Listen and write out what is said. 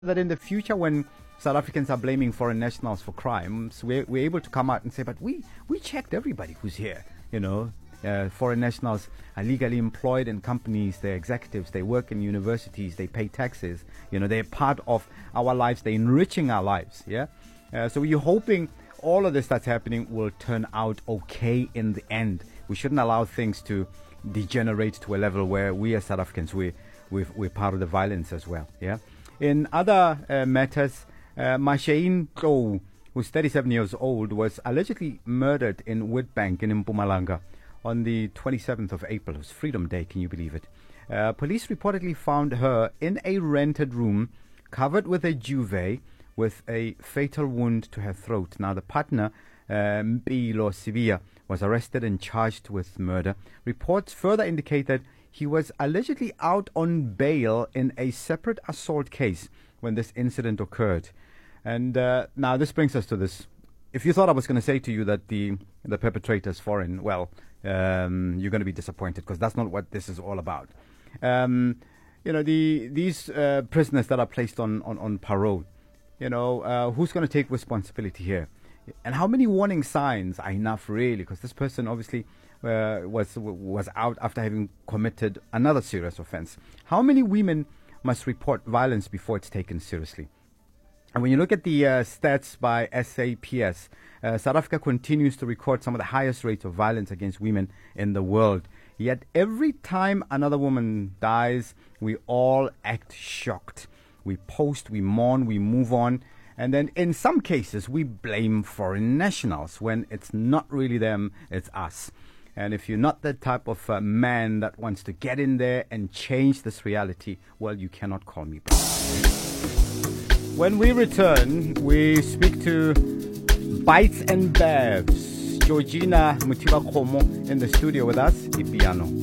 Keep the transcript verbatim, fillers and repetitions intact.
that in the future, when South Africans are blaming foreign nationals for crimes, we're, we're able to come out and say, but we, we checked everybody who's here. You know, uh, foreign nationals are legally employed in companies, they're executives, they work in universities, they pay taxes. You know, they're part of our lives, they're enriching our lives. Yeah. Uh, so we're hoping all of this that's happening will turn out okay in the end. We shouldn't allow things to degenerate to a level where we as South Africans, we, we're, we're part of the violence as well. Yeah. In other uh, matters, uh, Mashain Kou, who's thirty-seven years old, was allegedly murdered in Witbank in Mpumalanga on the twenty-seventh of April. It was Freedom Day, can you believe it? Uh, police reportedly found her in a rented room, covered with a duvet, with a fatal wound to her throat. Now, the partner, uh, Mpilo Sibia, was arrested and charged with murder. Reports further indicate that he was allegedly out on bail in a separate assault case when this incident occurred. And uh, now this brings us to this. If you thought I was going to say to you that the the perpetrator is foreign, well, um, you're going to be disappointed, because that's not what this is all about. Um, you know, the these uh, prisoners that are placed on, on, on parole, you know, uh, who's going to take responsibility here? And how many warning signs are enough, really? Because this person obviously uh, was was out after having committed another serious offense. How many women must report violence before it's taken seriously? And when you look at the uh, stats by S A P S, uh, South Africa continues to record some of the highest rates of violence against women in the world. Yet every time another woman dies, we all act shocked. We post, we mourn, we move on. And then in some cases, we blame foreign nationals when it's not really them, it's us. And if you're not that type of uh, man that wants to get in there and change this reality, well, you cannot call me back. When we return, we speak to Bites and Babs. Georgina Mutiba Khomo in the studio with us, Ipiano.